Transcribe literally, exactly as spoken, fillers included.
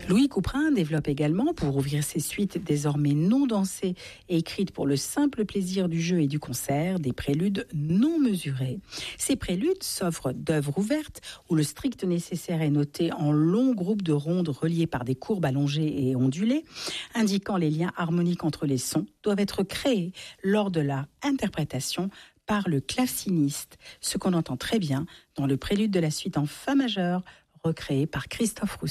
Louis Couperin développe également, pour ouvrir ses suites désormais non dansées et écrites pour le simple plaisir du jeu et du concert, des préludes non mesurés. Ces préludes s'offrent d'œuvres ouvertes où le strict nécessaire est noté en longs groupes de rondes reliés par des courbes allongées et ondulées, indiquant les liens harmoniques entre les sons, doivent être créés lors de la interprétation par le claveciniste, ce qu'on entend très bien dans le prélude de la suite en fa majeur, recréé par Christophe Rousseau.